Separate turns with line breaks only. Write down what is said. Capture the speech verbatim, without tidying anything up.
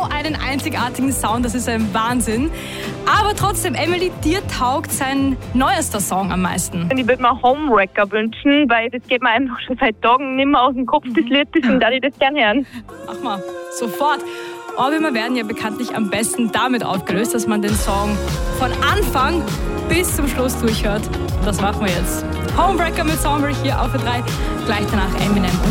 einen einzigartigen Sound, das ist ein Wahnsinn. Aber trotzdem, Emily, dir taugt sein neuester Song am meisten.
Ich würde mir Homewrecker wünschen, weil das geht mir einfach schon seit Tagen nicht mehr aus dem Kopf, das Lied, deswegen darf ich das gerne hören.
Mach mal, sofort. Ohrwürmer werden ja bekanntlich am besten damit aufgelöst, dass man den Song von Anfang bis zum Schluss durchhört. Das machen wir jetzt. Homewrecker mit Somber hier auf der drei, gleich danach Eminem.